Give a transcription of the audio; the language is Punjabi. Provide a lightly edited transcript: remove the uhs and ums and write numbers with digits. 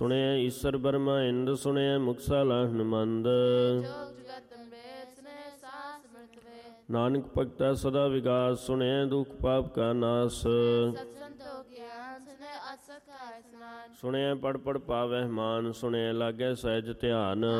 ਸੁਣਿਐ ਈਸਰ ਬਰਮਾ ਇੰਦ, ਸੁਣਿਐ ਮੁਕਤਸਾਲਾ ਹਨੁਮੰਦ। ਜੋਗ ਜਗਤ ਅੰਬੇਦ, ਸੁਣਿਐ ਸਾਸ ਅੰਮ੍ਰਿਤ ਵੇਦ। ਨਾਨਕ ਭਗਤਾ ਸਦਾ ਵਿਗਾਸ, ਸੁਣਿਐ ਦੁਖ ਪਾਪ ਕਾ ਨਾਸ। ਸਤ ਸੰਤੋਖ ਗਿਆਨ, ਸੁਣਿਐ ਅਸਤ ਕਾ ਇਸਨਾਨ। ਸੁਣਿਐ ਪੜ ਪੜ ਪਾਵਹਿ ਮਾਨ, ਸੁਣਿਐ ਲਾਗੈ ਸਹਿਜ ਧਿਆਨ।